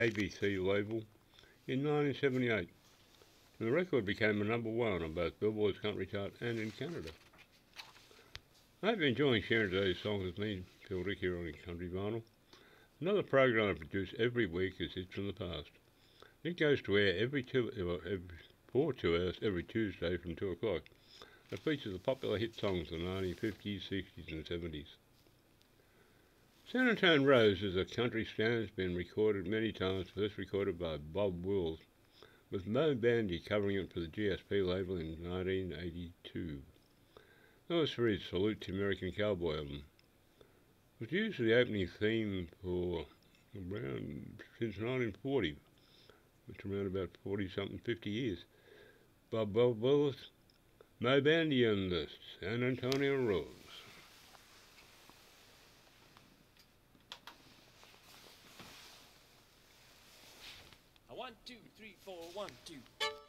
ABC label in 1978, and the record became a #1 on both Billboard's country chart and in Canada. I hope you're enjoying sharing today's songs with me, Phil Dick, here on Country Vinyl. Another program I produce every week is Hits from the Past. It goes to air for 2 hours every Tuesday from 2 o'clock. It features the popular hit songs of the 1950s, 60s and 70s. San Antone Rose is a country standard that's been recorded many times, first recorded by Bob Wills, with Moe Bandy covering it for the GSP label in 1982. That was for his Salute to American Cowboy album. It was used as the opening theme for around since 1940, which is around about 40-something, 50 years. Bob Wills, Moe Bandy and the San Antonio Rose. A 1, 2, 3, 4, 1, 2.